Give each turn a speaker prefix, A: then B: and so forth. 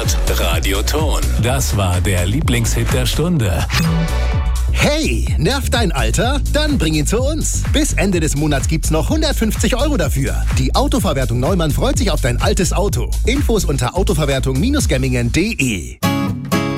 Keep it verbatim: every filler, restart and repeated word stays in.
A: Hört Radioton. Das war der Lieblingshit der Stunde.
B: Hey, nervt dein Alter? Dann bring ihn zu uns. Bis Ende des Monats gibt's noch hundertfünfzig Euro dafür. Die Autoverwertung Neumann freut sich auf dein altes Auto. Infos unter autoverwertung Bindestrich gemmingen punkt de.